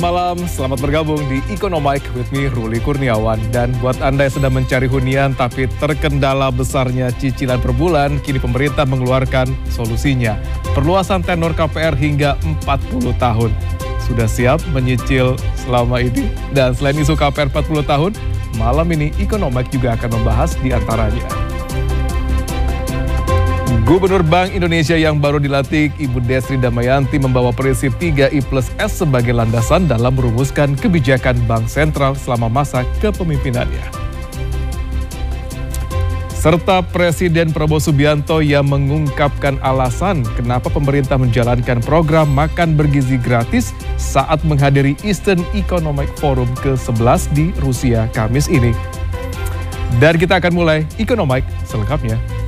Malam, selamat bergabung di Economic with me, Ruli Kurniawan. Dan buat Anda yang sedang mencari hunian tapi terkendala besarnya cicilan per bulan, kini pemerintah mengeluarkan solusinya. Perluasan tenor KPR hingga 40 tahun. Sudah siap menyicil selama ini? Dan selain isu KPR 40 tahun, malam ini Economic juga akan membahas di antaranya. Gubernur Bank Indonesia yang baru dilantik, Ibu Desri Damayanti, membawa prinsip 3I+S sebagai landasan dalam merumuskan kebijakan Bank Sentral selama masa kepemimpinannya. Serta Presiden Prabowo Subianto yang mengungkapkan alasan kenapa pemerintah menjalankan program makan bergizi gratis saat menghadiri Eastern Economic Forum ke-11 di Rusia Kamis ini. Dan kita akan mulai Economic selengkapnya.